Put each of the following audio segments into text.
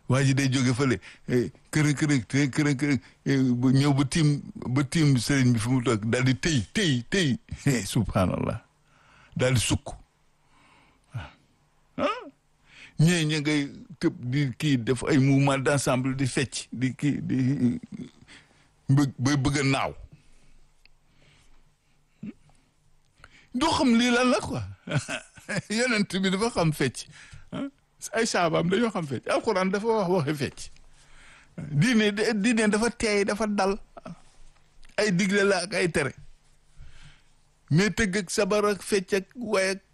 waa ji day jóge fële kërën ñëw ba tiim sëriñ bi fu mu toog daal di tëy subhanallah daal di sukk ñee ña ngay tëb di kii def ay mouvement d'ensemble di fecc di kii di bëgg a naaw doo xam lii lan la quoi yonent bi dafa xam fecc ay saabaam dañoo xam fecc alxuraan dafa wax waxe fecc diine dafa teey dafa dal ay digle la ak ay tere mais tëgg ak sabar ak fecc ak way ak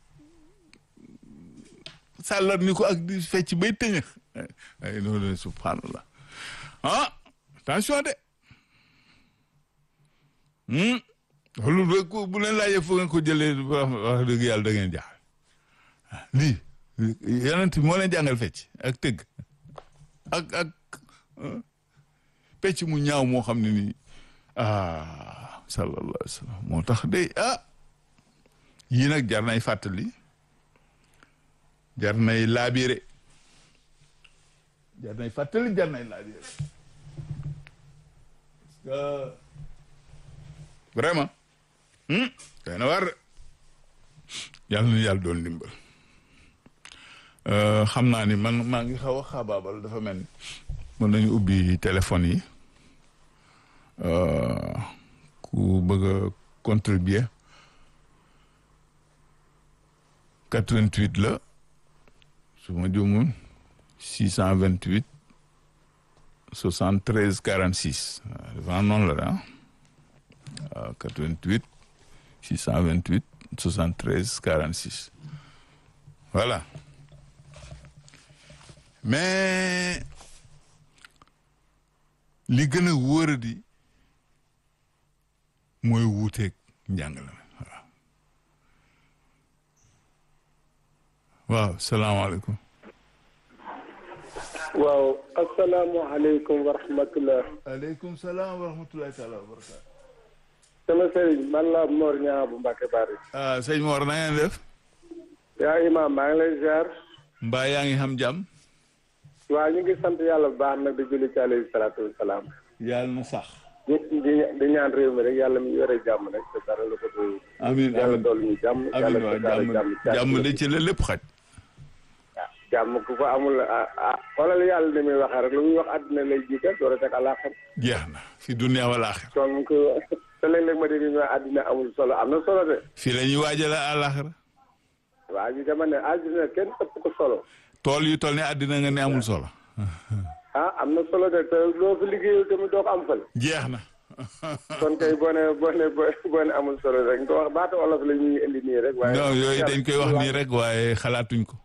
sàllar ni ko ak di fecc bay tëñëx ay noonu subhanallah attention de loolu rek bu leen laajee fu ngeen ko jëlee wax dëgg yàlla da ngeen jaaxal lii yonent bi moo leen jàngal fecc ak tëgg ak pecc mu ñaaw moo xam ne nii sallallahu alayhi wa sallam moo tax de yii nag jar nay fàttali jar nay laabire jar nay fàttali jar nay laabire parce que vraiment day na war yàlla na yàlla doon ndimbal xam naa ni man maa ngi xaw a xaabaabal dafa mel ni mën nañu ubbi téléphone yi ku bëgg a contribuer 88 la su ma juumul 628 73 46 dafa noonu la waaw 88 628 73 46 voilà mais li gën a wóoradi mooy wuuteeg njàngale waaw salaamaaleykum. waaw asalaamualeykum wa rahmatulah. aleykum salaam wa rahmatulahi taala wa barakaatu. sama sëriñ man la Mor Niang bu Mbacke Bari. sëñ Mor na ngeen def. yaa imaam maa ngi lay ziar. mbaa yaa ngi xam jàmm. waaw ñu ngi sant yàlla bu baax nag di julli ci alayhi salaatu wa salaam. yàlla na sax. di ñaan réew mi rek yàlla mi yore jàmm rek te dara la ko doy. amiin yàlla dool ñu jàmm. amiin waaw jàmm de ci la lépp xaj. jàmm ku ko amul xoolal yàlla ni muy waxee rek lu muy wax àddina lay jiital door a teg àllaaxira. jeex na fi dunya wal aaxira. donc te léeg-léeg ma dégg ñu ne àddina amul solo am na solo de. fii la ñuy waajal àllaaxira. waa ji dama ne àddina kenn ëpp ko solo. tool yu toll ne àddina nga ne amul solo. am na solo de te loo fi liggéeyul tamit doo ko am fële. jeex na. kon kay boo ne amul solo rek nga wax baatu olof la ñuy indi nii rek. waaye non yooyu dañ koy wax nii rek waaye xalaatuñ ko.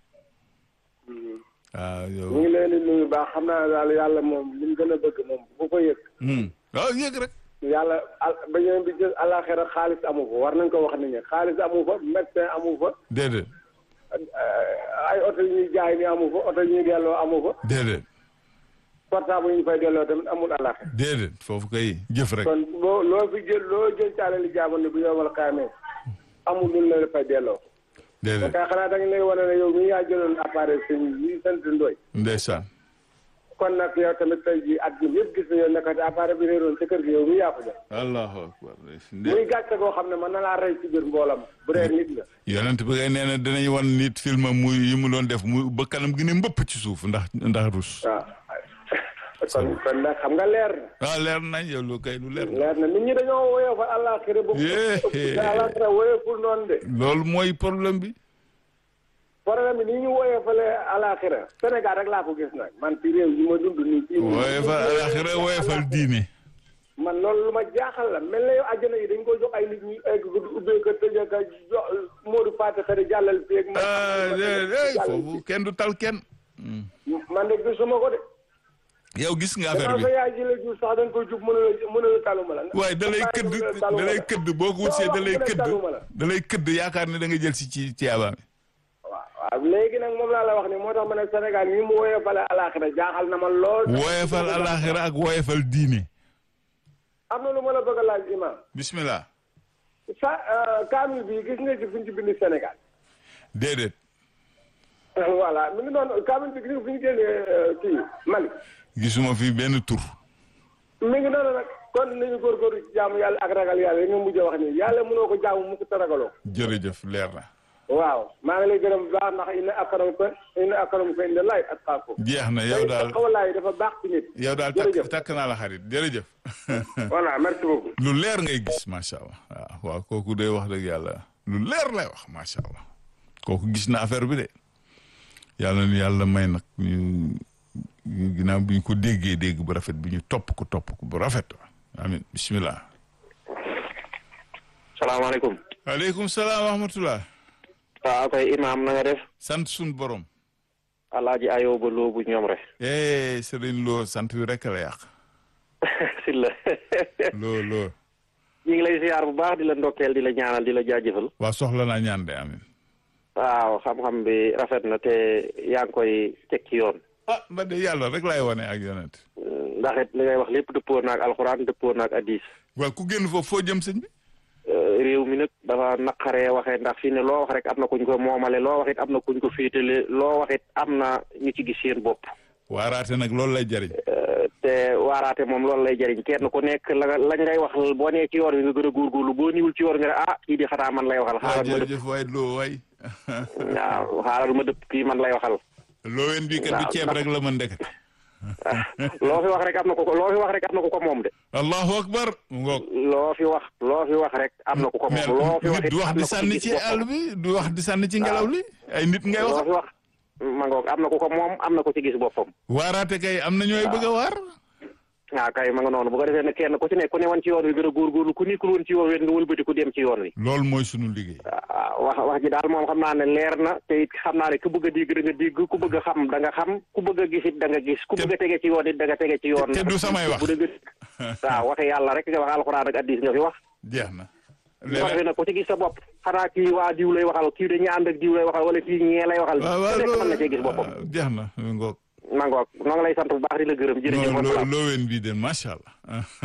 waaw yow ñu ngi leen di nuyu baax xam naa daal yàlla moom li mu gën a bëgg moom bu ko yëg. waaw yëg rek. yàlla ba ñëw bi jël àllaaxira xaalis amu fa war nañ ko wax nit ñi xaalis amu fa médecin amu fa. déedéet. ay oto yu ñuy jaay ni amu fa oto yu ñuy delloo amu fa. déedéet. portable yu ñu fay delloo tamit amul àllaaxira. déedéet foofu kay jëf rek. kon loo jël caale li jaamoon ne bu yomal kaamee amul lu la fay delloo. déedéet kay xanaa da nga lay wane ne yow mii yaa jëloon appareil sëñ yi sant Ndoye. ndeysaan. kon nag yow tamit tey jii at bi yëpp gis na yow nekkati appareil bi réeroon ci kër gi yow mii yaa ko jël. allahu akbar. muy gàcce goo xam ne mën na laa rey ci biir mboolam bu dee nit la. yonent bi ngay nee na dinañ wan nit film muy yi mu doon def mu ba kanam gi ne mbëpp ci suuf ndax rus. waaw kon nag xam nga leer na. leer nañ yow lu kay lu leer na. leer na nit ñi dañoo woyofal àllaaxira ba àllaaxira woyoful noonu de. loolu mooy problème bi. problème bi ni ñu woyofalee àllaaxira Sénégal rek laa ko gis nag man ci réew yi ma dund nii. woyofal àllaaxira woyofal diine. man loolu lu ma jaaxal la mel na yow àjjana yi dañ ko jox ay nit ñi egg ko di ubbee ko tëjee ko jox Modou Fatou xëy jàllal fii ak. foofu kenn du tal kenn. man de gisuma ko de. yow gis nga affaire bi sa yaay ji la jur sax da nga koy jug mënula taluma la. waaye da lay këdd boo ko wutsee da lay këdd yaakaar ne da nga jël si ci yaaba mi. waaw léegi nag moom laa la wax ni moo tax ma ne Sénégal ñi mu woyofal alaxira jaaxal na ma lool. woyofal alaxira ak woyofal diine. am na lu ma la bëgg a laaj imam. bismillah. kaamil bi gis nga ci fuñ ci bind Sénégal. déedéet. voilà mi ngi noonu kaamil bi gis fu ñu génnee kii Mali. gisuma fi benn tur. mi ngi noonu nag kon nañu góorgóorlu ci jaamu yàlla ak ragal yàlla yi nga mujj wax nii yàlla mënoo ko jaamu mu ko te ragaloo. jërëjëf leer na. waaw maa ngi lay gërëm bu baax ndax inna akramakum inda Llaahi atqaakum. jeex na yow daal xawalaay dafa baax ci nit. yow daal takk naa la xarit jërëjëf. voilà merci beaucoup. lu leer ngay gis macha allah waaw kooku day wax dëgg yàlla lu leer lay wax macha allah kooku gis na affaire bi de yàlla nu yàlla may nag ñu ginnaaw bi ñu ko dégg bu rafet bi ñu topp ko bu rafet amin bismillah. salaamaaleykum. waaleykum salaam wa rahmatullah. waaw kay imaam na nga def. sant suñu borom. alaaji Ayoba Lo bu ñoom rek. Serigne Lo sant wi rek la yàq. si la. Lo. ñu ngi lay ziar bu baax di la ndokkeel di la ñaanal di la jaajëfal. waa soxla naa ñaan de amin. waaw xam-xam bi rafet na te yaa ngi koy teg ci yoon. ba de yàlla rek laay wane ak yonent. ndax it li ngay wax lépp dëppoo naag alxuraan dëppoo naag hadiis. waaw ku génn foofu foo jëm sëñ bi. réew mi nag dafa naqaree waxee ndax fii ne loo wax rek am na kuñ ko moomale loo wax it am na kuñ ko féetale loo wax it am na ñu ci gis seen bopp. waaraate nag loolu lay jariñ. te waaraate moom loolu lay jariñ kenn ku nekk lañ ngay wax boo nee ci yoon wi nga gën a góorgóorlu boo niwul ci yoon nga ne kii di xanaa man lay waxal. xaaral ma dëpp jërëjëf waay Lo waay. waaw xaaral ma dëpp kii man lay waxal. loo wen bii kat du ceeb rek la mën ndeket. loo fi wax rek am na ku ko moom de. allahu akbar mu ngoog. loo fi wax rek am na ku ko moom. loo fi wax it du wax di sànni ci àll bi du wax di sànni ci ngelaw li ay nit ngay wax. loo fi wax ma ngoog am na ku ko moom am na ku ci gis boppam. waaraate kay am na ñooy bëgg a waar. kay ma nga noonu bu ko defee ne kenn ku ci nekk ku ne woon ci yoon wi gën a góorgóorlu ku nekkul woon ci yoon wi nga wëlbati ku dem ci yoon wi. loolu mooy sunu liggéey. wax ji daal moom xam naa ne leer na te it xam naa ne ku bëgg a dégg da nga dégg ku bëgg a xam da nga xam ku bëgg a gis it da nga gis ku bëgg a tege ci yoon it da nga tege ci yoon. te du samay wax bu dëgg waaw waxe yàlla rek nga wax alxuraan ak hadiis nga fi wax. jeex na. léegi nag ku ci gis sa bopp xanaa kii waa diw lay waxal kii dañuy ànd ak diw lay waxal wala kii ñee lay waxal. waaw nekk mën na cee gis boppam. jeex na ngoog. nangook noo ngi lay sant bu baax di la gërëm jërëjëf. loo ween bii de macha allah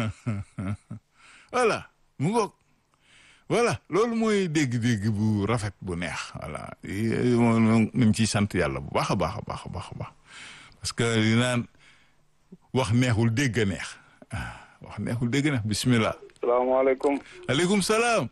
voilà mu ngoog voilà loolu mooy dégg-dégg bu rafet bu neex voilà moom nañ ciy sant yàlla bu baax a baax parce que li naan wax neexul dégg a neex wax neexul dégg a neex bismillah. salaamaaleykum. aleykum salaam.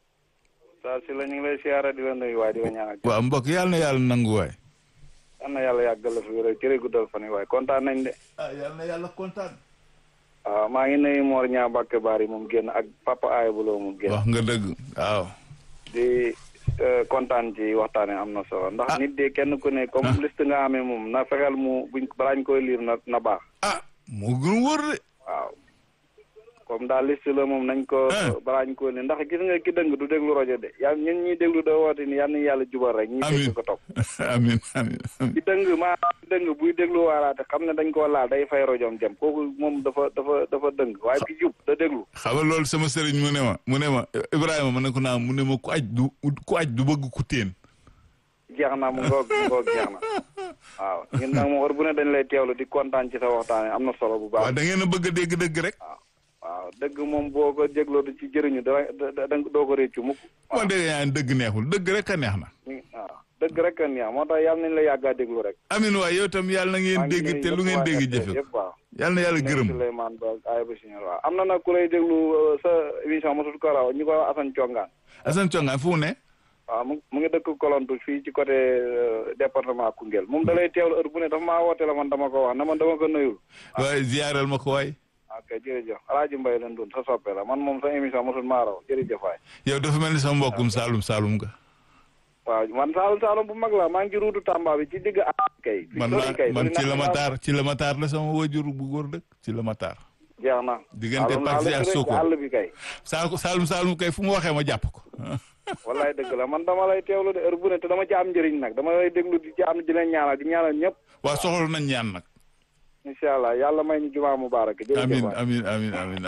saa si la ñu ngi lay siyaara di la nuyu waay di la ñaanal. waaw mbokk yàlla na yàlla nangu waay. yal na yàlla yàggal la fi wér jërë guddal fan yi waaye kontaan nañ de. yal na yàlla kontaan. waaw maa ngi nuyu Mor Ñaa Bakke Baar yi moom génn ak papa Ayoba Lo moom génn. wax nga dëgg waaw. di kontaan ci waxtaane am na solo ndax nit de kenn ku ne comme liste nga amee moom na fexeel mu buñ balaañ koy liir na baax. moo gën wóor de. waaw comme daal liste la moom nañ ko balaañ koy liir ndax gis nga ki dëng du déglu rajo de yàlla ñun ñuy déglu da woote ni yal na yàlla jubal rek. ñi dégg ko topp. amiin ci dëng buy déglu waaraate xam ne dañ koo laal day fay rajoom dem kooku moom dafa dëng waaye ki jub da déglu. xam nga loolu sama sëriñ mu ne ma Ibrahima ma ne ko naa mu ne ma ku aj du bëgg ku teen. jeex na mu ngoog jeex na waaw ñun nag moom war bu ne dañ lay teewlu di kontaan ci sa waxtaane am na solo bu baax. waaw da ngeen a bëgg a dégg dëgg rek. waaw dëgg moom boo ko jégloo du ci jëriñu doo ko réccu mukk. moo dégg yaa dëgg neexul dëgg rek a neex na. waaw dëgg rek a neex moo tax yàlla nañ la yàggaa déglu rek. amiin waay yow tam yàlla na ngeen dégg te lu ngeen dégg jëfe ko. yàlla na yàlla gërëm. Souleymane Ba Ayoba Signor waaw am na nag ku lay déglu sa émission mosut ko raw ñu koy wax Assane Thiongaan. Assane Thiongaan fu mu ne. waaw mu ngi dëkk Kolontu fii ci côté département Koungheul moom da lay teewlu heure bu ne dafa maa woote la man dama ko wax ne man dama ko nuyul. waaye ziyaaral ma ko waay. ok jërëjëf Alaaji Mbay leen doon sa soppe la man moom sa émission mosul maa raw jërëjëf waay. yow dafa mel ni sa mbokkum Saalum nga. waaw man Saalum bu mag la maa ngi ci ruutu Tamba bi ci digg kay. man ci la mataar la sama wajur bu góor dëkk ci la mataar. jeex na diggante Paxi ak Soko àll bi kay. Saalum kay fu mu waxee ma jàpp ko. wallaay dëgg la man dama lay teewlu de heure bu ne te dama ci am njëriñ nag dama lay déglu di ci am di leen ñaanal di ñaanal ñëpp. waaw soxla nañ ñaan nag. incha allah yàlla may ñu jumaa mubarak. amiin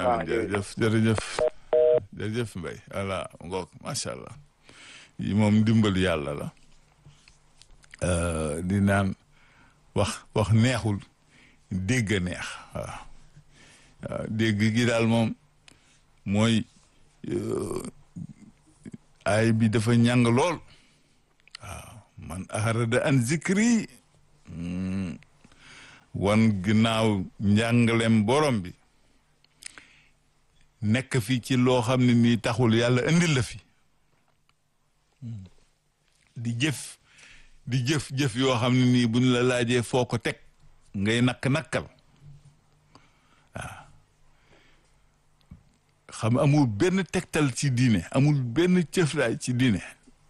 jërëjëf Mbaye voilà ngoog macha allah yi moom dimbal yàlla la di naan wax neexul dégg neex waaw dégg gi daal moom mooy ay bi dafa ñàng lool waaw man aharada an zikri wan ginnaaw njàngalem borom bi nekk fi ci loo xam ne nii taxul yàlla indil la fi di jëf yoo xam ne nii buñ la laajee foo ko teg ngay nakkal waaw xam amul benn tegtal ci diine amul benn cëflaay ci diine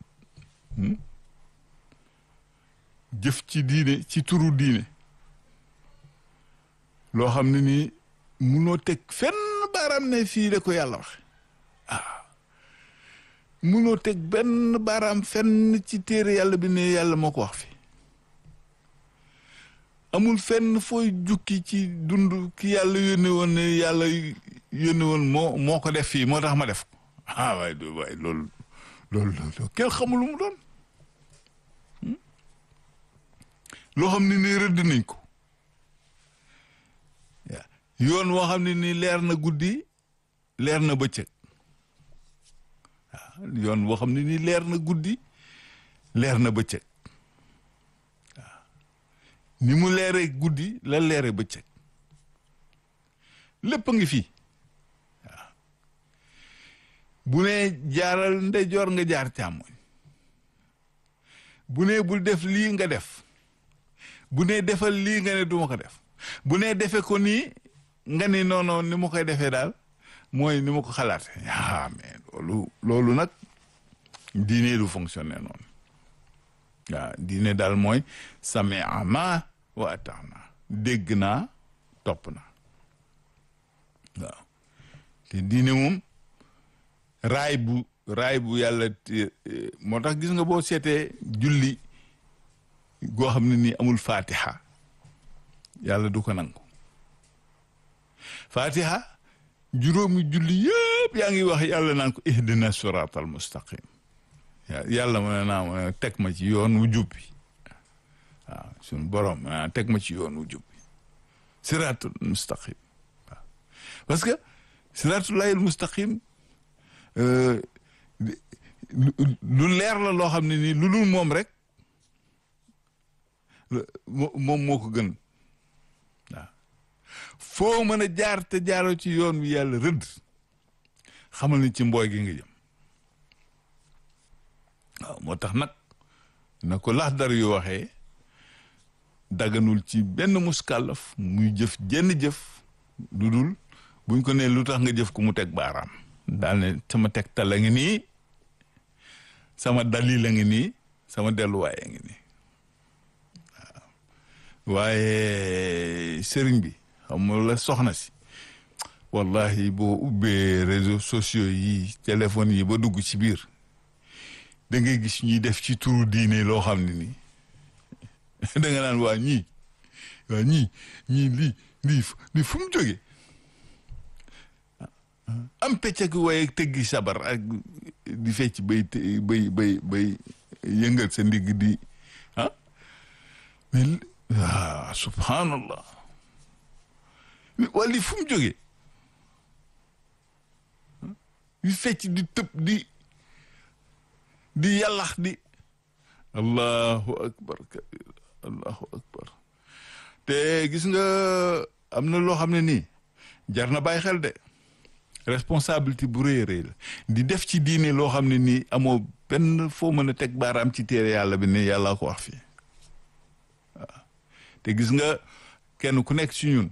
jëf ci diine ci turu diine loo xam ne nii munoo teg fenn baaraam ne fii la ko yàlla wax munoo teg benn baaraam fenn ci téere yàlla bi ne yàlla moo ko wax fi amul fenn fooy jukki ci dund ki yàlla yónne woon ne yàlla yónne woon moo ko def fii moo tax ma def ko waaye loolu kenn xamul lu mu doon loo xam ne nii rëdd nañ ko yoon woo xam ne nii leer na guddi leer na bëccëg waaw yoon woo xam ne nii leer na guddi leer na bëccëg waaw ni mu leeree guddi la leeree bëccëg lépp a ngi fii waaw bu nee jaaral ndeyjoor nga jaar càmmoñ bu nee bul def lii nga def bu nee defal lii nga ne duma ko def bu nee defe ko nii nga ni non ni ma koy defee daal mooy ni ma ko xalaate mais loolu nag diine du fonctionner noonu waaw diine daal mooy sami'na wa ata'na dégg naa topp na waaw te diine moom raay bu yàlla moo tax gis nga boo seetee julli goo xam ne nii amul fatiha yàlla du ko nangu fatiha juróomi julli yëpp yaa ngi wax yàlla naan ko ihdina siratal mustaqim yàlla ma ne naa ma teg ma ci yoon wu jub bi waaw suñu borom teg ma ci yoon wu jub bi siratul mustaqim waaw parce que siratullahil mustaqim lu leer la loo xam ne nii lu dul moom rek moom moo ko gën waaw foo mën a jaar te jaaroo ci yoon wi yàlla rëdd xamal ni ci mbooy gi nga jëm waaw moo tax nag na ko Laxdari yu waxee daganul ci benn muskàllaf muy jëf jenn jëf lu dul buñ ko nee lu tax nga jëf ko mu teg baaraam daal ne sama tegtal la ngi nii sama dalil la ngi nii sama delluwaay a ngi nii waaw waaye sëriñ bi xam nga la soxna si wallahi boo ubbee réseaux sociaux yi téléphone yi ba dugg ci biir da ngay gis ñuy def ci turu diine loo xam ne nii da nga naan waa ñii lii fu mu jógee am pecc ak waaye tëggi sabar ak di fecc bay yëngal sa ndigg di mais subhanallah waa lii fu mu jógee di fecc di tëb di yàllax di allahu akbar te gis nga am na loo xam ne nii jar na bàyyi xel de responsabilité bu rëy rëy la di def ci diine loo xam ne nii amoo benn foo mën a teg baaraam ci téere yàlla bi ne yàlla ko wax fii waaw te gis nga kenn ku nekk ci ñun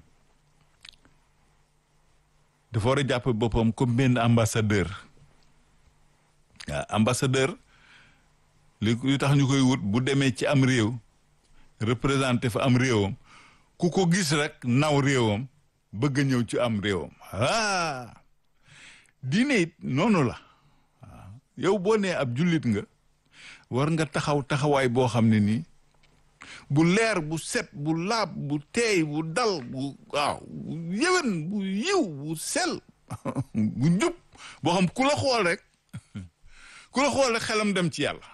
dafa war a jàpp boppam comme benn ambassadeur waaw ambassadeur li tax ñu koy wut bu demee ci am réew représenté fa am réewam ku ko gis rek naw réewam bëgg a ñëw ci am réewam diine it noonu la waaw yow boo nee ab jullit nga war nga taxawaay boo xam ne nii bu leer bu set bu laab bu teey bu dal bu waaw bu yëwén bu yiw bu sel bu jub boo xam ku la xool rek xelam dem ci yàlla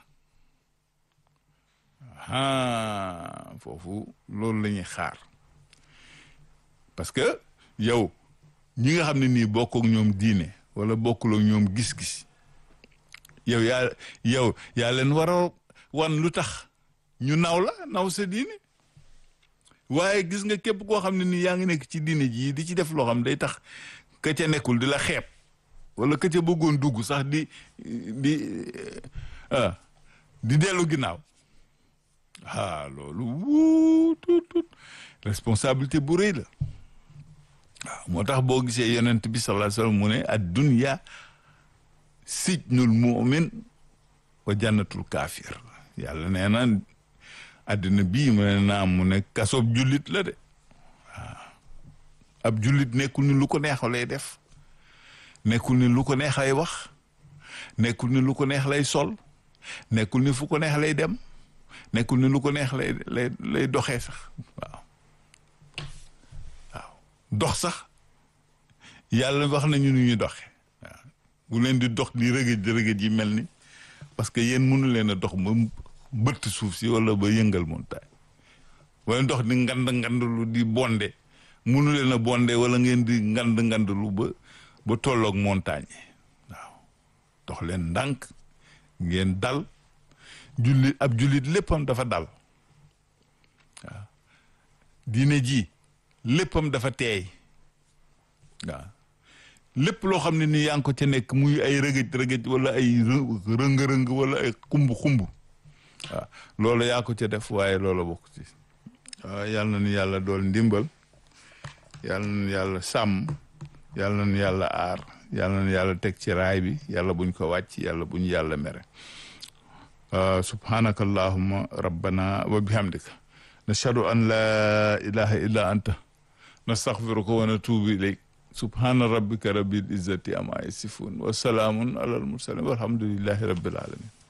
foofu loolu la ñuy xaar parce que yow ñi nga xam ne nii bokk ak ñoom diine wala bokkul ak ñoom gis-gis yow yaa leen war a wan lu tax ñu naw la naw sa diine waaye gis nga képp koo xam ne ni yaa ngi nekk ci diine ji di ci def loo xam day tax ka ca nekkul di la xeeb wala ka ca bëggoon dugg sax di dellu ginnaaw loolu tut responsabilité bu rëy la waaw moo tax boo gisee yonent bi sallallahu alayhi wasallam mu ne ad-dunya sijnul mu'min wa jannatul kaafir yàlla nee na àddina bii mu ne naam mu ne kasob jullit la de waaw ab jullit nekkul ni lu ko neex lay def nekkul ni lu ko neex lay wax nekkul ni lu ko neex lay sol nekkul ni fu ko neex lay dem nekkul ni lu ko neex lay doxee sax waaw dox sax yàlla wax nañu nu ñuy doxe waaw bu leen di dox di rëgëj yi mel ni parce que yéen mënu leen a dox ba bëtt suuf si wala ba yëngal montagne wala dox di ngandlu di bonde mënu leen a bonde wala ngeen di ngandlu ba tolloog montagne waaw dox leen ndànk ngeen dal ab jullit léppam dafa dal waaw diine ji léppam dafa teey waaw lépp loo xam ne ni yaa ngi ko ca nekk muy ay rëgëj wala ay rëng-rëng wala ay xumb waaw loolu yaa ko ca def waaye loolu bokk ci waaw yal na nu yàlla dool ndimbal yal na nu yàlla sàmm yal na nu yàlla aar yal na nu yàlla teg ci raay bi yàlla buñ ko wàcc yàlla buñ yàlla mere subhanaka allahumma rabbana wa bihamdika nashhadu an la ilaha illa anta nastaghfiruka wa natubu ilayk subhana rabbika rabbil izzati amma yasifun wa salamun alal mursalin walhamdulillahi rabbil alamin